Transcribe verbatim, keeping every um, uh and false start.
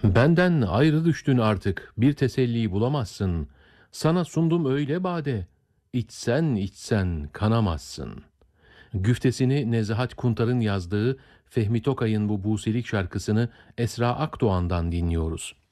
Benden ayrı düştün artık, bir teselli bulamazsın. Sana sundum öyle bade, içsen içsen kanamazsın. Güftesini Nezahat Kuntar'ın yazdığı Fehmi Tokay'ın bu busilik şarkısını Esra Akdoğan'dan dinliyoruz.